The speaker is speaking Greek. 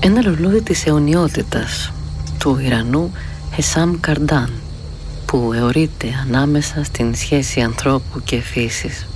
Ένα λουλούδι της αιωνιότητας του Ιρανού Χεσάμ Καρντάν, που αιωρείται ανάμεσα στην σχέση ανθρώπου και φύσης.